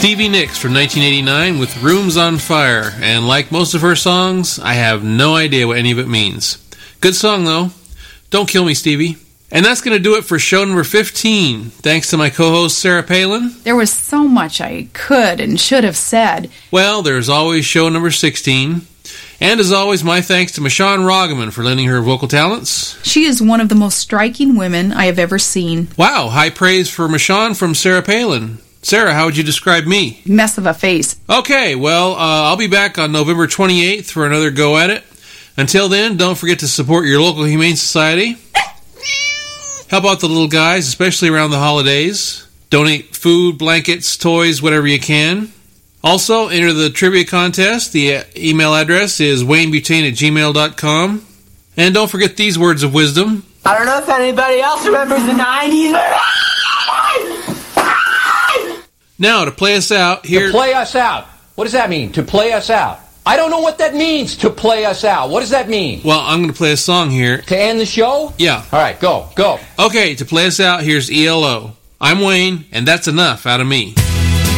Stevie Nicks from 1989 with Rooms on Fire, and like most of her songs, I have no idea what any of it means. Good song, though. Don't kill me, Stevie. And that's going to do it for show number 15. Thanks to my co-host, Sarah Palin. There was so much I could and should have said. Well, there's always show number 16. And as always, my thanks to Michonne Roggeman for lending her vocal talents. She is one of the most striking women I have ever seen. Wow, high praise for Michonne from Sarah Palin. Sarah, how would you describe me? Mess of a face. Okay, well, I'll be back on November 28th for another go at it. Until then, don't forget to support your local Humane Society. Help out the little guys, especially around the holidays. Donate food, blankets, toys, whatever you can. Also, enter the trivia contest. The email address is waynebutane@gmail.com. And don't forget these words of wisdom. I don't know if anybody else remembers the 90s. Now, to play us out here... To play us out. What does that mean, to play us out? I don't know what that means, to play us out. What does that mean? Well, I'm going to play a song here. To end the show? Yeah. All right, go. Okay, to play us out, here's ELO. I'm Wayne, and that's enough out of me.